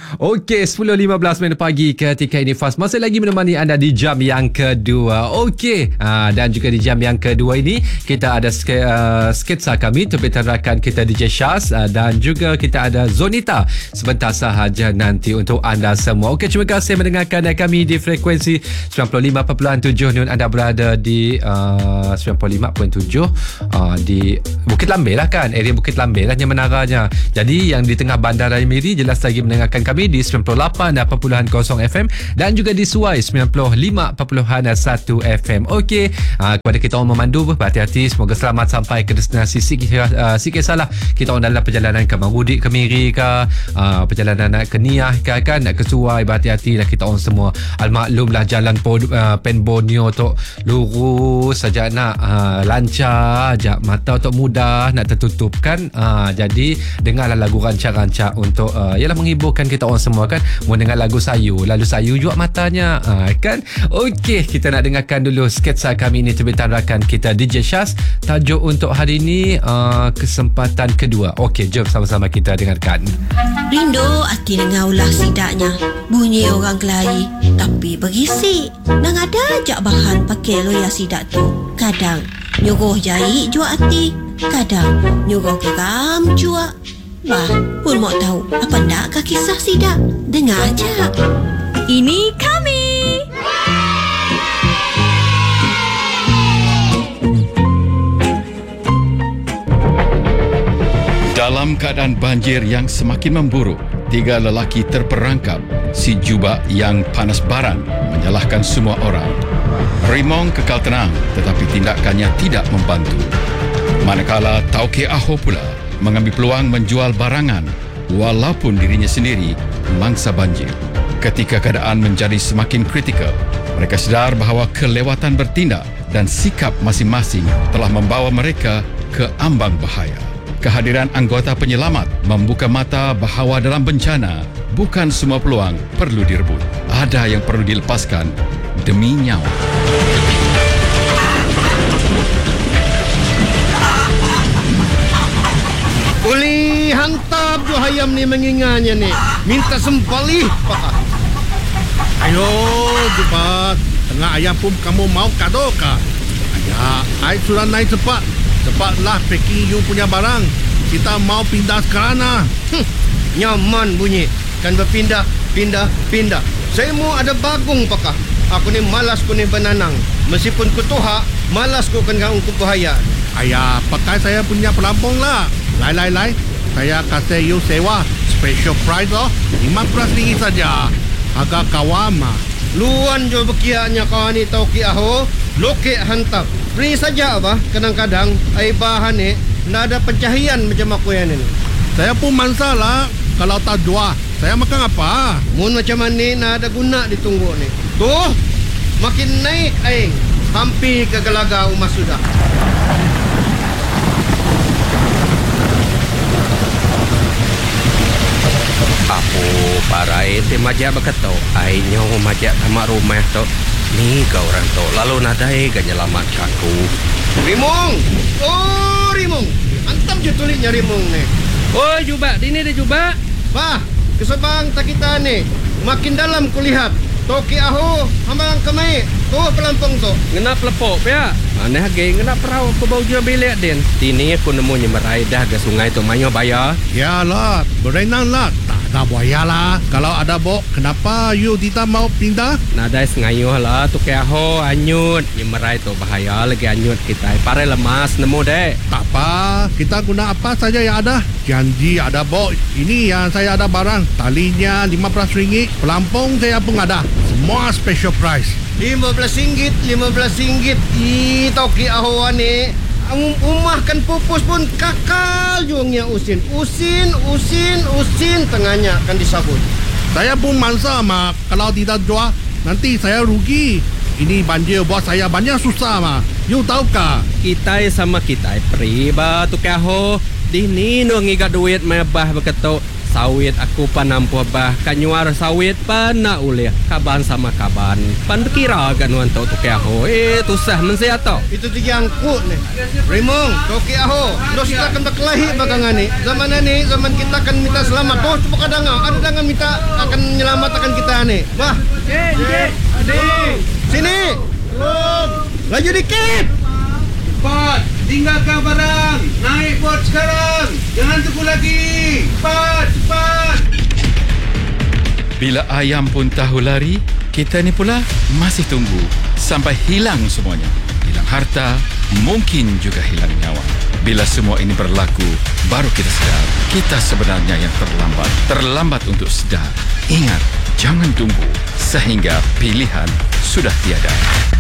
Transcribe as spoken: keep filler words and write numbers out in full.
Okey, sepuluh lima belas minit pagi ketika ini Fas masih lagi menemani anda di jam yang kedua. Okey, uh, dan juga di jam yang kedua ini kita ada ske, uh, sketsa kami terbitan rakan kita D J Syaz uh, dan juga kita ada Zonita sebentar sahaja nanti untuk anda semua. Okey, terima kasih mendengarkan kami di frekuensi sembilan puluh lima perpuluhan tujuh Nun. Anda berada di uh, sembilan puluh lima perpuluhan tujuh uh, di Bukit Lambir lah kan, area Bukit Lambir lah yang menaranya. Jadi yang di tengah Bandar Raya Miri jelas lagi mendengarkan kami di sembilan puluh lapan perpuluhan kosong F M dan juga di Suai sembilan puluh lima perpuluhan satu F M. Okey, uh, kepada kita orang memandu berhati-hati, semoga selamat sampai ke destinasi. Sikit, uh, sikit salah kita orang dalam perjalanan ke Marudik ke Miri ke uh, perjalanan nak ke Niah ke kan, nak ke Suai, berhati-hati lah kita orang semua. Almaklumlah jalan Pod, uh, Pen Borneo tu lurus saja nak uh, lancar aja, mata tu mudah nak tertutup kan. Uh, jadi dengarlah lagu rancak-rancak untuk uh, ialah menghiburkan kita orang semua kan. Mau dengar lagu Sayu, lalu Sayu juga matanya uh, kan. Okey, kita nak dengarkan dulu sketsa kami ini terbitan rakan kita D J Syaz. Tajuk untuk hari ini uh, kesempatan kedua. Okey, jom sama-sama kita dengarkan. Rindu hati dengar ulah sidaknya, bunyi orang kelahi tapi berisi. Nang ada ajak bahan pakai loya sidak tu. Kadang nyuruh jahit jual hati, kadang nyuruh geram jual. Bah, pun mau tahu apa ndak ke kisah sidak? Dengar aja. Ini kami. Dalam keadaan banjir yang semakin memburuk, tiga lelaki terperangkap. Si Jubak yang panas baran menyalahkan semua orang. Rimong kekal tenang tetapi tindakannya tidak membantu. Manakala Tauke Aho pula mengambil peluang menjual barangan walaupun dirinya sendiri mangsa banjir. Ketika keadaan menjadi semakin kritikal, mereka sedar bahawa kelewatan bertindak dan sikap masing-masing telah membawa mereka ke ambang bahaya. Kehadiran anggota penyelamat membuka mata bahawa dalam bencana, bukan semua peluang perlu direbut. Ada yang perlu dilepaskan demi nyawa. Uli hantar tu hayam ni mengingatnya ni. Minta sempalih pak. Ayo cepat. Tengah ayam pun kamu mau kado kah? Ayah, ai sudah naik cepat. Cepatlah packing you punya barang. Kita mau pindah sekarang lah. Hm, nyaman bunyi. Kan berpindah, pindah, pindah. Saya mau ada bagung pakah. Aku ni malas ku ni benanang. Meskipun ku tuha, malas ku kan untuk bahaya. Ayah, pakai saya punya pelampung lah. Lai, lai, lai. Saya kasih you sewa special price oh. lima belas ringgit saja. Agak kawama. Luan jo bekiaknya kau ni tau ki aho. Loke hantar. Free saja apa? Kadang-kadang ai bahan ni ndak ada pencahayan macam aku yang ni. Saya pun mansalah kalau tak dua. Saya makan apa? Mun macam ni ndak ada guna ditunggu ni. Tuh, makin naik aing. Hampir ke Gelaga Umas sudah. Aku parai te majak beketo. Ainyo majak tamak rumah tu. Ni kau orang tu. Lalu nadai kan nyelamatkan aku. Rimong! Oh, Rimong! Antam je tuliknya Rimong ni. Oh, Jubak. Dini dia Jubak. Bah, kesebang tak kita ni. Makin dalam kulihat. Toki aho, hamang kemai. Tu pelampung tu. Ngenap lepok ya. Mana lagi ngenap perahu ke bau jual bilik din. Dini aku nemunya merai dah ke sungai tu mayo bayar. Ya lah, berenang lah. Tak ada buaya lah. Kalau ada bok, kenapa you tidak mau pindah? Nadai sengayuh lah tu ke aho anyut. Yang merai tu bahaya lagi anyut kita. Pare lemas nemu dek. Tak apa, kita guna apa saja yang ada. Janji ada bok. Ini yang saya ada barang. Talinya lima belas ringgit. Pelampung saya pun ada. Semua special price. lima belas ringgit, lima belas ringgit. Ih, toki aho ni. Umah kan pupus pun kakal juangnya usin. Usin, usin, usin tengahnya akan disabut. Saya pun mangsa mak. Kalau tidak jual, nanti saya rugi. Ini banjir buat saya banyak susah mak. You tahu kah? Kita sama kita priba tu kaho. Dini no ngigat duit mebah beketo. sawit aku panampu bah kanyuar sawit pana uliah kaban sama kaban pan kira ganuan tau tu keho eh tusah mensia tau Itu tiga angkut nih. Rimong, toki aho. Dos kita akan berkelahi bagangan nih. Zaman ini, zaman kita akan minta selamat. Oh, coba kadang ada dengan minta akan menyelamatkan kita nih. Wah. Sini. Laju dikit. Cepat, tinggalkan barang. Naik bot sekarang. Jangan tunggu lagi. Cepat, cepat. Bila ayam pun tahu lari, kita ni pula masih tunggu sampai hilang semuanya. Hilang harta, mungkin juga hilang nyawa. Bila semua ini berlaku, baru kita sedar kita sebenarnya yang terlambat. Terlambat untuk sedar. Ingat, jangan tunggu sehingga pilihan sudah tiada.